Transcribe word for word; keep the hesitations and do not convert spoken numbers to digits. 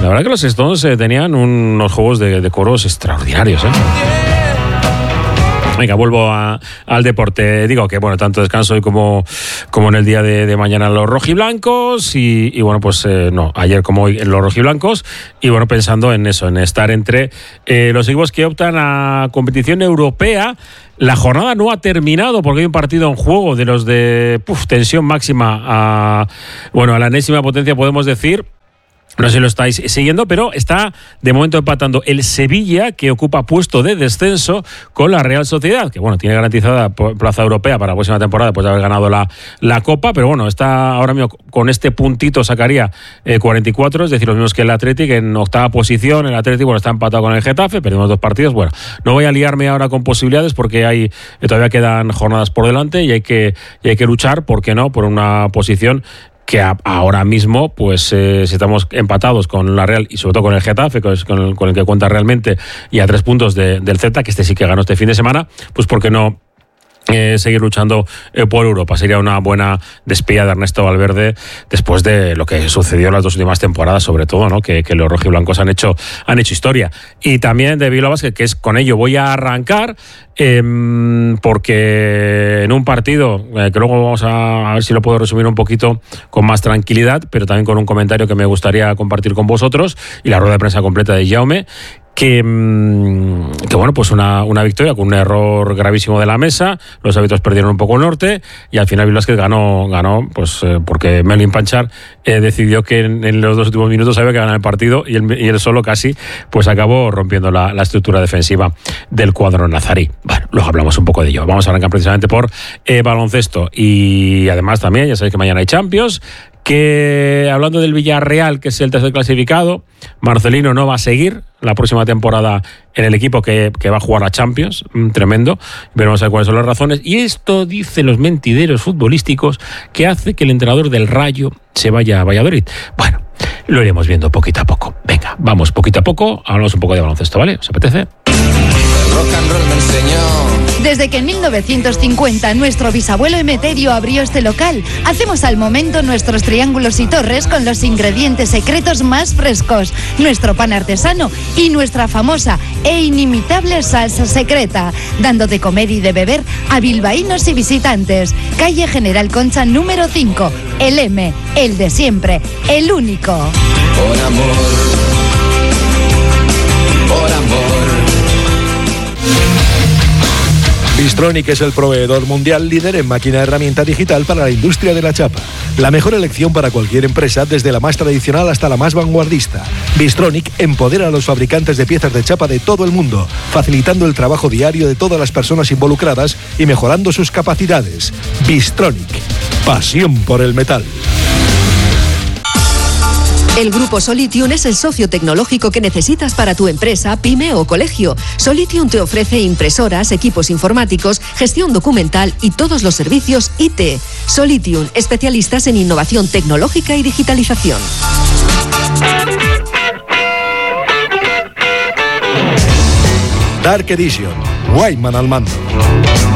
La verdad que los Stones eh, tenían unos juegos de, de coros extraordinarios, ¿eh? Venga, vuelvo a, al deporte. Digo que, bueno, tanto descanso hoy como, como en el día de, de mañana los rojiblancos y, y bueno, pues eh, no, ayer como hoy en los rojiblancos y bueno, pensando en eso, en estar entre eh, los equipos que optan a competición europea. La jornada no ha terminado porque hay un partido en juego de los de puf, tensión máxima a, bueno, a la enésima potencia, podemos decir. No sé si lo estáis siguiendo, pero está de momento empatando el Sevilla, que ocupa puesto de descenso, con la Real Sociedad, que bueno, tiene garantizada plaza europea para la próxima temporada después de haber ganado la, la Copa, pero bueno, está ahora mismo con este puntito sacaría eh, cuarenta y cuatro, es decir, los mismos que el Athletic en octava posición. El Athletic, bueno, está empatado con el Getafe, perdimos dos partidos. Bueno, no voy a liarme ahora con posibilidades porque hay eh, todavía quedan jornadas por delante y hay que, y hay que luchar, ¿por qué no?, por una posición que a, ahora mismo, pues eh, si estamos empatados con la Real y sobre todo con el Getafe, con el, con el, con el que cuenta realmente, y a tres puntos de, del Celta, que este sí que ganó este fin de semana, pues ¿por qué no Eh, seguir luchando eh, por Europa? Sería una buena despedida de Ernesto Valverde después de lo que sucedió en las dos últimas temporadas, sobre todo, ¿no? que, que los rojiblancos han hecho han hecho historia. Y también de Bilbao Basket, que es con ello voy a arrancar, eh, porque en un partido eh, que luego vamos a, a ver si lo puedo resumir un poquito con más tranquilidad, pero también con un comentario que me gustaría compartir con vosotros, y la rueda de prensa completa de Jaume, que, que bueno, pues una, una victoria con un error gravísimo de la mesa. Los árbitros perdieron un poco el norte y al final Bilbao ganó, ganó pues eh, porque Melvin Panchar eh, decidió que en, en los dos últimos minutos había que ganar el partido y él, y él solo casi pues acabó rompiendo la, la estructura defensiva del cuadro nazarí. Bueno, luego hablamos un poco de ello. Vamos a arrancar precisamente por eh, baloncesto y además también, ya sabéis que mañana hay Champions, que hablando del Villarreal, que es el tercer clasificado, Marcelino no va a seguir la próxima temporada en el equipo que, que va a jugar a Champions, tremendo, veremos a ver cuáles son las razones, y esto dicen los mentideros futbolísticos que hace que el entrenador del Rayo se vaya a Valladolid. Bueno, lo iremos viendo poquito a poco. Venga, vamos poquito a poco, hablamos un poco de baloncesto, ¿vale? ¿Os apetece? Rock and roll me enseñó. Desde que en mil novecientos cincuenta nuestro bisabuelo Emeterio abrió este local, hacemos al momento nuestros triángulos y torres con los ingredientes secretos más frescos, nuestro pan artesano y nuestra famosa e inimitable salsa secreta, dando de comer y de beber a bilbaínos y visitantes. Calle General Concha número cinco, el M, el de siempre, el único. Por amor, por amor. Bystronic es el proveedor mundial líder en máquina herramienta digital para la industria de la chapa. La mejor elección para cualquier empresa, desde la más tradicional hasta la más vanguardista. Bystronic empodera a los fabricantes de piezas de chapa de todo el mundo, facilitando el trabajo diario de todas las personas involucradas y mejorando sus capacidades. Bystronic, pasión por el metal. El Grupo Solitium es el socio tecnológico que necesitas para tu empresa, pyme o colegio. Solitium te ofrece impresoras, equipos informáticos, gestión documental y todos los servicios I T. Solitium, especialistas en innovación tecnológica y digitalización. Dark Edition, Wyman al mando.